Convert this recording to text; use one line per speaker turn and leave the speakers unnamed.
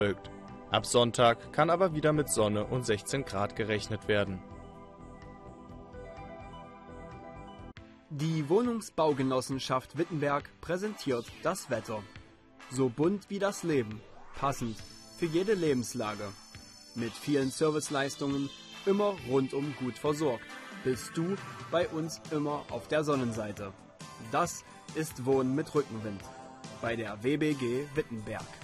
Ab Sonntag kann aber wieder mit Sonne und 16 Grad gerechnet werden.
Die Wohnungsbaugenossenschaft Wittenberg präsentiert das Wetter. So bunt wie das Leben, passend für jede Lebenslage. Mit vielen Serviceleistungen, immer rundum gut versorgt. Bist du bei uns immer auf der Sonnenseite. Das ist Wohnen mit Rückenwind bei der WBG Wittenberg.